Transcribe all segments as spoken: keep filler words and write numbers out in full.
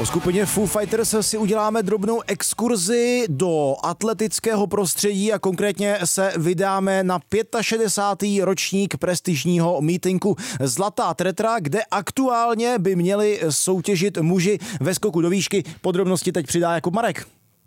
Po skupině Foo Fighters si uděláme drobnou exkurzi do atletického prostředí a konkrétně se vydáme na šedesátý pátý ročník prestižního mítinku Zlatá tretra, kde aktuálně by měli soutěžit muži ve skoku do výšky. Podrobnosti teď přidá Jakub Marek.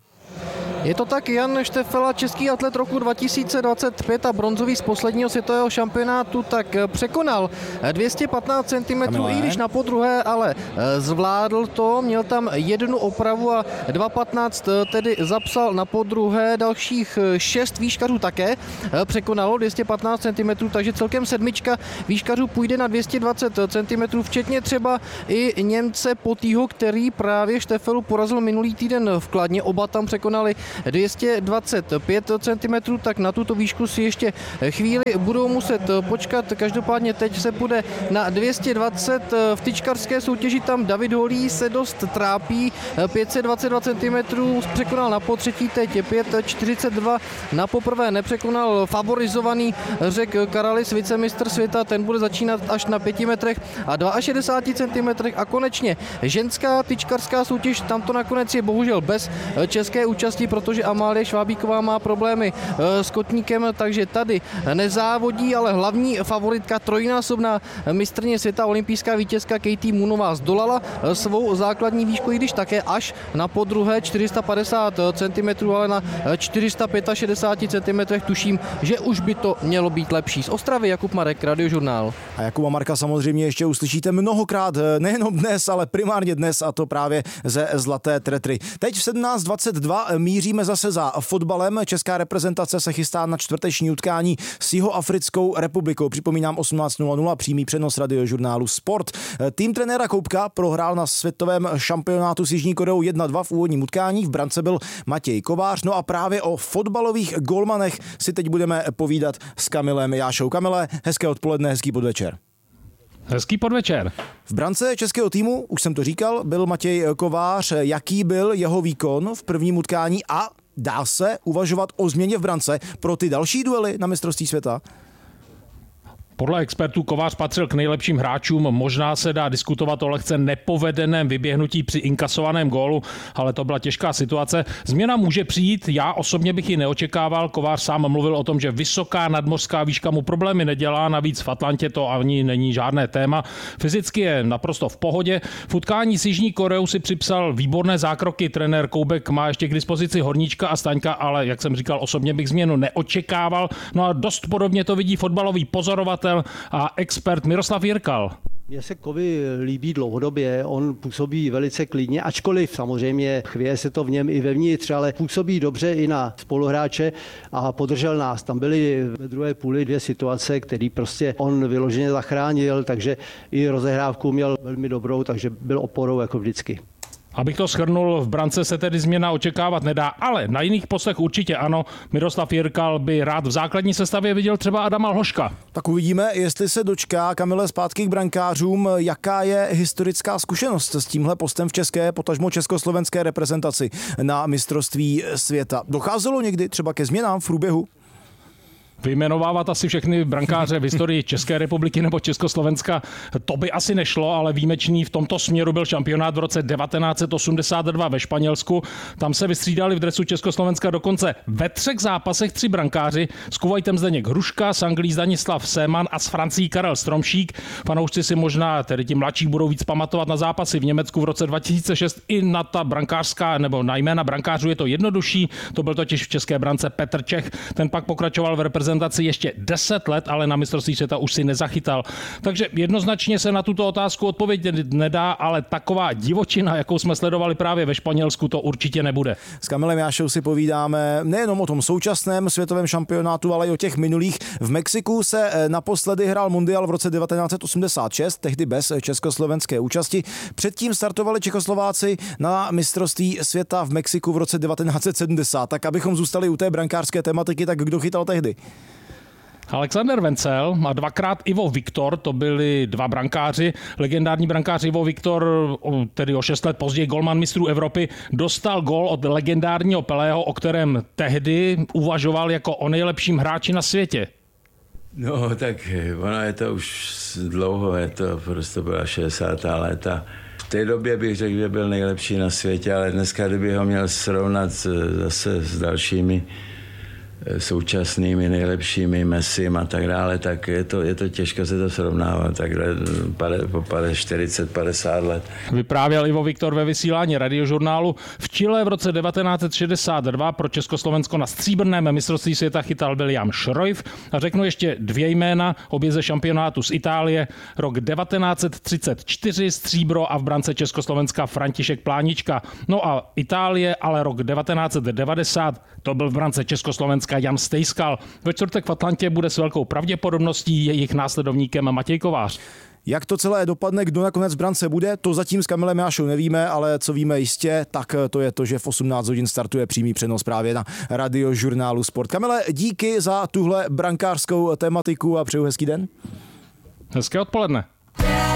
Je to tak, Jan Štefela, český atlet roku dva tisíce dvacet pět a bronzový z posledního světového šampionátu, tak překonal dvě stě patnáct centimetrů, i když na podruhé, ale zvládl to, měl tam jednu opravu a dva patnáct tedy zapsal na podruhé, dalších šest výškařů také překonalo dvě stě patnáct centimetrů, takže celkem sedmička výškařů půjde na dvě stě dvacet centimetrů, včetně třeba i Němce Potýho, který právě Štefelu porazil minulý týden v Kladně, oba tam překonali dvě stě dvacet pět centimetrů, tak na tuto výšku si ještě chvíli budou muset počkat. Každopádně teď se půjde na dvě stě dvacet. V tyčkarské soutěži tam David Holý se dost trápí. pět set dvacet dva centimetrů překonal na potřetí, teď je pět čtyřicet dva. Na poprvé nepřekonal favorizovaný Řek Karalis, vicemistr světa, ten bude začínat až na pěti metrech a šedesáti dvou centimetrech. A konečně ženská tyčkarská soutěž, tam to nakonec je bohužel bez české účasti, protože Amálie Švábíková má problémy s kotníkem, takže tady nezávodí, ale hlavní favoritka, trojnásobná mistryně světa, olympijská vítězka Katie Moonová zdolala svou základní výšku, i když také až na podruhé čtyři sta padesát centimetrů, ale na čtyři sta šedesát pět centimetrech tuším, že už by to mělo být lepší. Z Ostravy Jakub Marek, Radiožurnál. A Jakuba Marka samozřejmě ještě uslyšíte mnohokrát, nejenom dnes, ale primárně dnes, a to právě ze Zlaté tretry. Teď v sedmnáct dvacet dva míříme zase za fotbalem. Česká reprezentace se chystá na čtvrteční utkání s Jihoafrickou republikou. Připomínám osmnáct nula nula, přímý přenos Radiožurnálu Sport. Tým trenéra Koubka prohrál na světovém šampionátu s Jižní Koreou jedna dva v úvodním utkání. V brance byl Matěj Kovář. No a právě o fotbalových golmanech si teď budeme povídat s Kamilem Jášou. Kamile, hezké odpoledne, hezký podvečer. Hezký podvečer. V brance českého týmu, už jsem to říkal, byl Matěj Kovář. Jaký byl jeho výkon v prvním utkání a dá se uvažovat o změně v brance pro ty další duely na mistrovství světa? Podle expertů Kovář patřil k nejlepším hráčům, možná se dá diskutovat o lehce nepovedeném vyběhnutí při inkasovaném gólu, ale to byla těžká situace. Změna může přijít, já osobně bych ji neočekával. Kovář sám mluvil o tom, že vysoká nadmořská výška mu problémy nedělá, navíc v Atlantě to ani není žádné téma. Fyzicky je naprosto v pohodě. V utkání s Jižní Koreou si připsal výborné zákroky, trenér Koubek má ještě k dispozici Horníčka a Staňka, ale jak jsem říkal, osobně bych změnu neočekával. No a dost podobně to vidí fotbalový pozorovatel a expert Miroslav Jirkal. Mně se Kovy líbí dlouhodobě, on působí velice klidně, ačkoliv samozřejmě chvěje se to v něm i vevnitř, ale působí dobře i na spoluhráče a podržel nás. Tam byly ve druhé půli dvě situace, které prostě on vyloženě zachránil, takže i rozehrávku měl velmi dobrou, takže byl oporou jako vždycky. Abych to shrnul, v brance se tedy změna očekávat nedá, ale na jiných postech určitě ano. Miroslav Jirkal by rád v základní sestavě viděl třeba Adama Lhoška. Tak uvidíme, jestli se dočká Kamile zpátky k brankářům. Jaká je historická zkušenost s tímhle postem v české, potažmo československé reprezentaci na mistrovství světa? Docházelo někdy třeba ke změnám v průběhu? Vyjmenovávat asi všechny brankáře v historii České republiky nebo Československa, to by asi nešlo, ale výjimečný v tomto směru byl šampionát v roce devatenáct set osmdesát dva ve Španělsku. Tam se vystřídali v dresu Československa dokonce ve třech zápasech tři brankáři. S Kuvajtem Zdeněk Hruška, s Anglií Stanislav Seemann a s Francií Karel Stromšík. Fanoušci si možná, tedy ti mladší, budou víc pamatovat na zápasy v Německu v roce dva tisíce šest. I na ta brankářská nebo na jména brankářů je to jednodušší. To byl totiž v české brance Petr Čech. Ten pak pokračoval v reprezentaci ještě deset let, ale na mistrovství světa už si nezachytal. Takže jednoznačně se na tuto otázku odpovědět nedá, ale taková divočina, jakou jsme sledovali právě ve Španělsku, to určitě nebude. S Kamilem Jášou si povídáme nejenom o tom současném světovém šampionátu, ale i o těch minulých. V Mexiku se naposledy hrál mundial v roce devatenáct set osmdesát šest, tehdy bez československé účasti. Předtím startovali Čechoslováci na mistrovství světa v Mexiku v roce devatenáct set sedmdesát. Tak abychom zůstali u té brankářské tematiky, tak kdo chytal tehdy? Alexander Vencel a dvakrát Ivo Viktor, to byli dva brankáři. Legendární brankář Ivo Viktor, tedy o šest let později golman mistrů Evropy, dostal gól od legendárního Pelého, o kterém tehdy uvažoval jako o nejlepším hráči na světě. No, tak ono je to už dlouho, je to prostě byla šedesátá léta. V té době bych řekl, že byl nejlepší na světě, ale dneska, kdyby ho měl srovnat zase s dalšími současnými nejlepšími Messim a tak dále, tak je to, je to těžko se to srovnávat takhle po čtyřicet padesát let. Vyprávěl Ivo Viktor ve vysílání Radiožurnálu. V Chile v roce devatenáct set šedesát dva pro Československo na stříbrném mistrovství světa chytal William Šrojf a řeknu ještě dvě jména, obě ze šampionátu z Itálie. Rok devatenáct set třicet čtyři stříbro a v brance Československa František Plánička. No a Itálie, ale rok devatenáct set devadesát, to byl v brance Československa Jan Stejskal. Ve čtvrtek v Atlantě bude s velkou pravděpodobností jejich následovníkem Matěj Kovář. Jak to celé dopadne, kdo nakonec v brance bude, to zatím s Kamilem Jášou nevíme, ale co víme jistě, tak to je to, že v osmnáct hodin startuje přímý přenos právě na Radiožurnálu Sport. Kamile, díky za tuhle brankářskou tematiku a přeju hezký den. Hezké odpoledne.